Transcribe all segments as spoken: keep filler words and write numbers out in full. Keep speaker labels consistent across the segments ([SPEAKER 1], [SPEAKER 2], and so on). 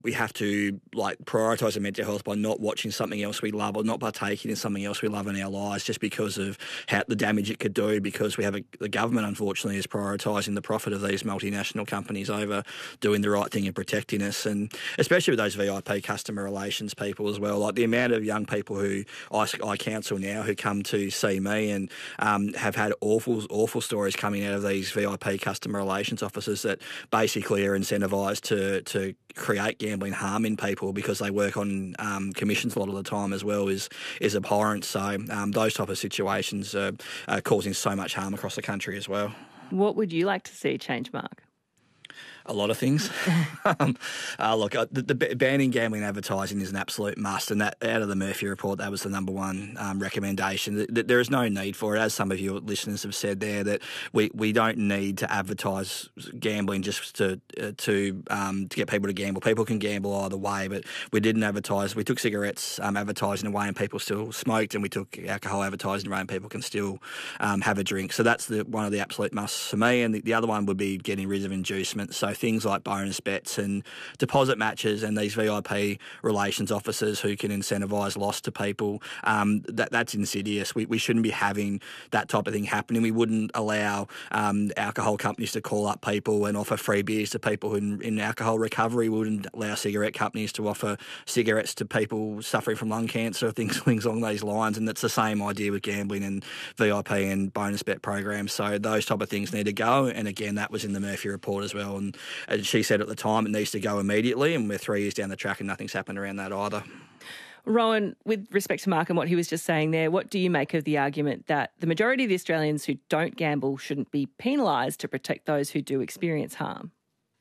[SPEAKER 1] we have to like prioritise our mental health by not watching something else we love or not partaking in something else we love in our lives just because of how the damage it could do, because we have a, the government, unfortunately, is prioritising the profit of these multinational companies over doing the right thing and protecting us. And especially with those V I P customer relations people as well, like the amount of young people who I, I counsel now who come to see me and um, have had awful, awful stories coming out of these V I P customer relations officers that basically are incentivised to, to create gambling harm in people because they work on um, commissions a lot of the time as well is is abhorrent. So um, those type of situations are, are causing so much harm across the country as well.
[SPEAKER 2] What would you like to see change, Mark?
[SPEAKER 1] A lot of things. um, uh, look, uh, the, the banning gambling advertising is an absolute must, and that out of the Murphy report, that was the number one um, recommendation. Th- th- there is no need for it, as some of your listeners have said there, that we, we don't need to advertise gambling just to uh, to um, to get people to gamble. People can gamble either way, but we didn't advertise. We took cigarettes um, advertising away, and people still smoked, and we took alcohol advertising away, and people can still um, have a drink. So that's the one of the absolute musts for me. And the, the other one would be getting rid of inducement. So things like bonus bets and deposit matches and these V I P relations officers who can incentivise loss to people, um, that that's insidious. We, we shouldn't be having that type of thing happening. We wouldn't allow um, alcohol companies to call up people and offer free beers to people in, in alcohol recovery. We wouldn't allow cigarette companies to offer cigarettes to people suffering from lung cancer, things, things along those lines. And that's the same idea with gambling and V I P and bonus bet programs. So those type of things need to go. And again, that was in the Murphy report as well. And as she said at the time, it needs to go immediately, and we're three years down the track and nothing's happened around that either.
[SPEAKER 2] Rowan, with respect to Mark and what he was just saying there, what do you make of the argument that the majority of the Australians who don't gamble shouldn't be penalised to protect those who do experience harm?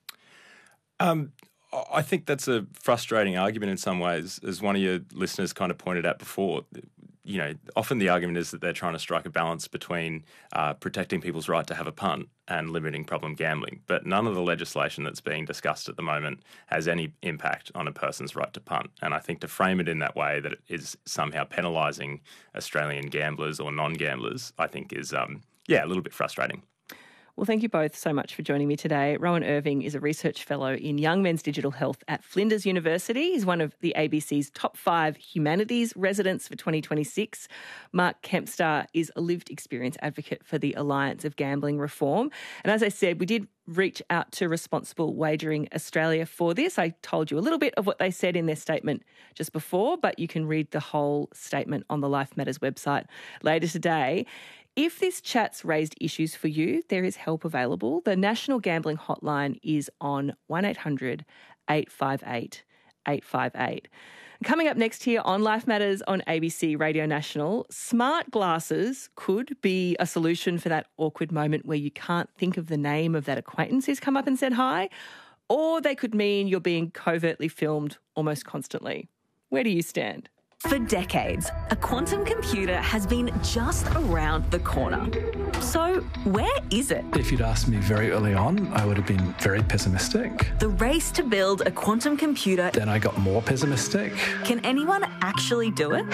[SPEAKER 3] Um, I think that's a frustrating argument in some ways, as one of your listeners kind of pointed out before. You know, often the argument is that they're trying to strike a balance between uh, protecting people's right to have a punt and limiting problem gambling. But none of the legislation that's being discussed at the moment has any impact on a person's right to punt. And I think to frame it in that way, that it is somehow penalising Australian gamblers or non-gamblers, I think is, um, yeah, a little bit frustrating.
[SPEAKER 2] Well, thank you both so much for joining me today. Rowan Irving is a research fellow in Young Men's Digital Health at Flinders University. He's one of the A B C's top five humanities residents for twenty twenty-six. Mark Kempstar is a lived experience advocate for the Alliance of Gambling Reform. And as I said, we did reach out to Responsible Wagering Australia for this. I told you a little bit of what they said in their statement just before, but you can read the whole statement on the Life Matters website later today. If this chat's raised issues for you, there is help available. The National Gambling Hotline is on one eight hundred eight five eight eight five eight. Coming up next here on Life Matters on A B C Radio National, smart glasses could be a solution for that awkward moment where you can't think of the name of that acquaintance who's come up and said hi, or they could mean you're being covertly filmed almost constantly. Where do you stand?
[SPEAKER 4] For decades, a quantum computer has been just around the corner. So where is it?
[SPEAKER 5] If you'd asked me very early on, I would have been very pessimistic.
[SPEAKER 4] The race to build a quantum computer.
[SPEAKER 5] Then I got more pessimistic.
[SPEAKER 4] Can anyone actually do it?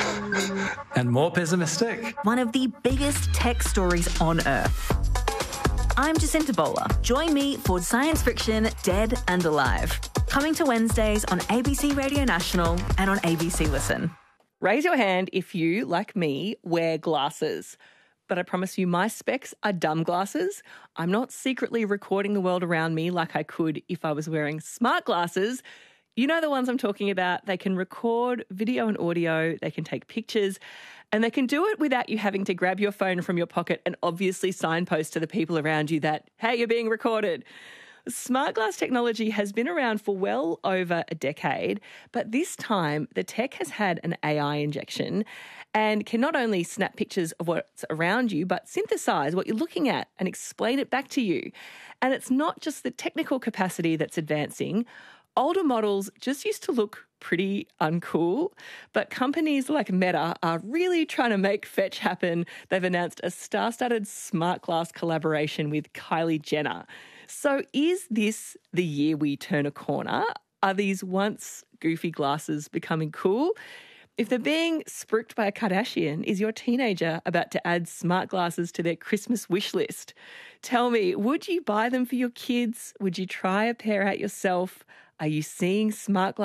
[SPEAKER 5] And more pessimistic.
[SPEAKER 4] One of the biggest tech stories on Earth. I'm Jacinta Bowler. Join me for Science Friction Dead and Alive. Coming to Wednesdays on A B C Radio National and on A B C Listen.
[SPEAKER 2] Raise your hand if you, like me, wear glasses. But I promise you my specs are dumb glasses. I'm not secretly recording the world around me like I could if I was wearing smart glasses. You know the ones I'm talking about. They can record video and audio, they can take pictures, and they can do it without you having to grab your phone from your pocket and obviously signpost to the people around you that, hey, you're being recorded. Smart glass technology has been around for well over a decade, but this time the tech has had an A I injection and can not only snap pictures of what's around you, but synthesize what you're looking at and explain it back to you. And it's not just the technical capacity that's advancing. Older models just used to look pretty uncool, but companies like Meta are really trying to make fetch happen. They've announced a star-studded smart glass collaboration with Kylie Jenner. So is this the year we turn a corner? Are these once goofy glasses becoming cool? If they're being spruiked by a Kardashian, is your teenager about to add smart glasses to their Christmas wish list? Tell me, would you buy them for your kids? Would you try a pair out yourself? Are you seeing smart